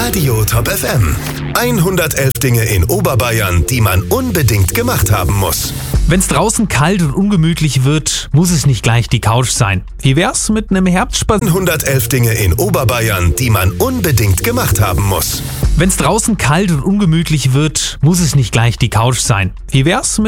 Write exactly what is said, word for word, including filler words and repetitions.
Radio Top F M. hundertelf Dinge in Oberbayern, die man unbedingt gemacht haben muss. Wenn's draußen kalt und ungemütlich wird, muss es nicht gleich die Couch sein. Wie wär's mit einem Herbstspaziergang? hundertelf Dinge in Oberbayern, die man unbedingt gemacht haben muss. Wenn's draußen kalt und ungemütlich wird, muss es nicht gleich die Couch sein. Wie wär's mit